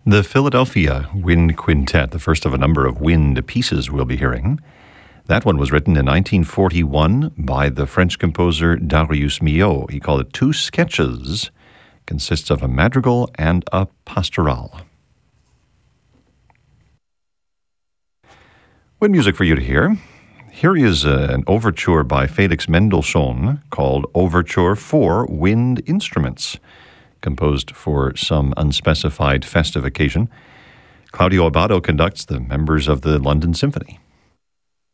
The Philadelphia Wind Quintet, the first of a number of wind pieces we'll be hearing. That one was written in 1941 by the French composer Darius Milhaud. He called it Two Sketches. Consists of a madrigal and a pastoral. Wind music for you to hear. Here is an overture by Felix Mendelssohn called Overture for Wind Instruments, composed for some unspecified festive occasion. Claudio Abbado conducts the members of the London Symphony.